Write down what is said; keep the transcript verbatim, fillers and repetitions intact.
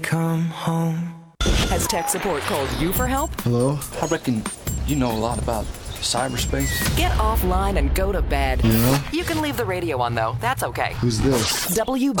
Come home. Has tech support called you for help? Hello? I reckon you know a lot about cyberspace. Get offline and go to bed. Yeah? You can leave the radio on, though. That's okay. Who's this? W